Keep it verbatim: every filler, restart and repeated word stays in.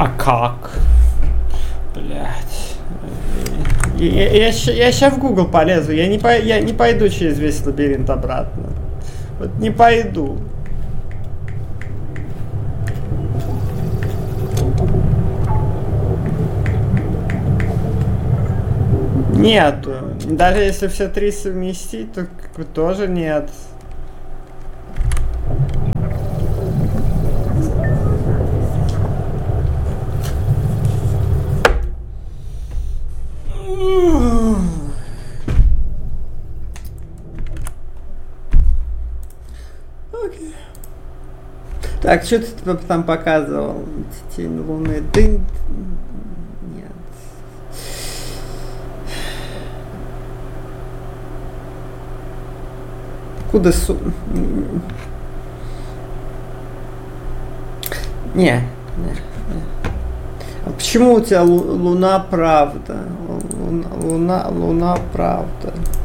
А как? Блять. Я, я, я сейчас в Google полезу. Я не, по, я не пойду через весь лабиринт обратно. Вот не пойду. Нету. Даже если все три совместить, то как бы тоже нет. Окей. Так, что ты там показывал? Тень луны. Ты... Нет. Куда су... Не, не, не. А почему у тебя луна правда? Луна, луна, луна правда.